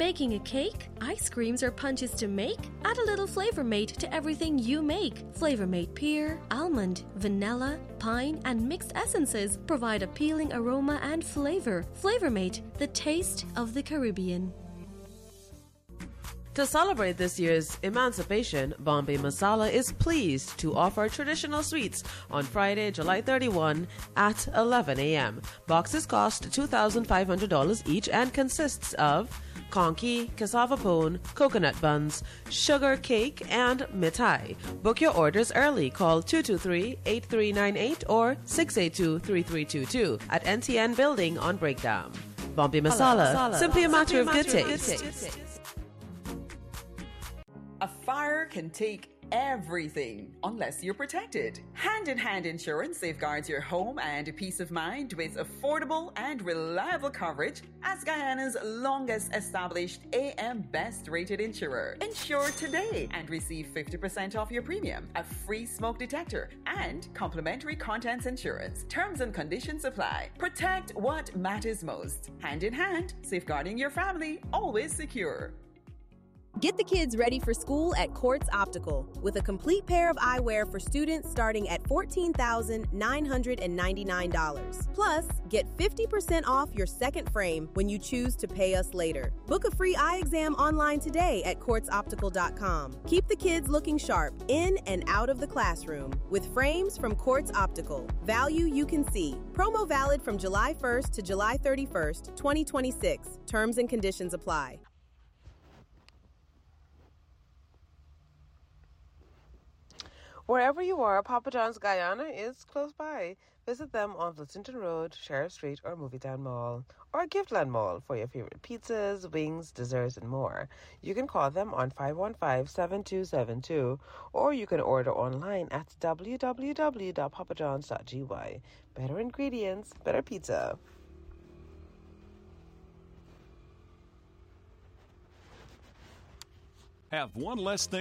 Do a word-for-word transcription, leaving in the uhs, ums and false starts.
Baking a cake, ice creams, or punches to make? Add a little Flavor Mate to everything you make. Flavor Mate pear, almond, vanilla, pine, and mixed essences provide appealing aroma and flavor. Flavor Mate, the taste of the Caribbean. To celebrate this year's emancipation, Bombay Masala is pleased to offer traditional sweets on Friday, July thirty-first at eleven a.m. Boxes cost two thousand five hundred dollars each and consists of conky, cassava pone, coconut buns, sugar cake, and mithai. Book your orders early. Call two two three, eight three nine eight or six eight two, three three two two at N T N Building on Breakdown. Bombay Masala, Masala. Simply a matter of good taste. A fire can take everything unless you're protected. Hand-in-Hand Insurance safeguards your home and peace of mind with affordable and reliable coverage as Guyana's longest established A M Best rated insurer. Insure today and receive fifty percent off your premium, a free smoke detector, and complimentary contents insurance. Terms and conditions apply. Protect what matters most. Hand in hand, safeguarding your family, always secure. Get the kids ready for school at Quartz Optical with a complete pair of eyewear for students starting at fourteen thousand nine hundred ninety-nine dollars. Plus, get fifty percent off your second frame when you choose to pay us later. Book a free eye exam online today at quartz optical dot com. Keep the kids looking sharp in and out of the classroom with frames from Quartz Optical. Value you can see. Promo valid from July first to July thirty-first, twenty twenty-six. Terms and conditions apply. Wherever you are, Papa John's Guyana is close by. Visit them on Blissington Road, Sheriff Street, or Movietown Mall, or Giftland Mall for your favorite pizzas, wings, desserts, and more. You can call them on five one five, seven two seven two, or you can order online at w w w dot papa johns dot g y. Better ingredients, better pizza. Have one less thing